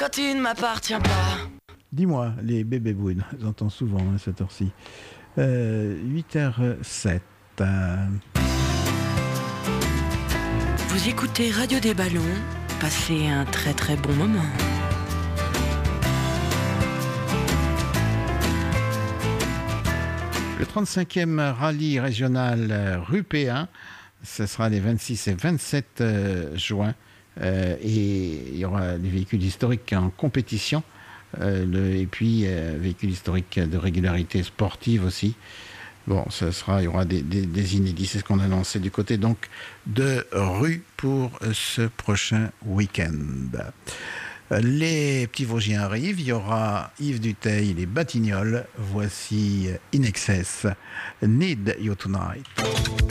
Quand tu ne m'appartiens pas. Dis-moi, les bébés bouines, j'entends souvent à cette heure-ci. 8h07. Vous écoutez Radio des Ballons, passez un très très bon moment. Le 35e rallye régional Rupéen, ce sera les 26 et 27 juin. Et il y aura des véhicules historiques en compétition. Et puis véhicules historiques de régularité sportive aussi. Bon, il y aura des inédits, c'est ce qu'on a lancé du côté donc de Rue pour ce prochain week-end. Les petits Vosgiens arrivent, il y aura Yves Duteil, les Batignolles, voici In Excess, Need You Tonight.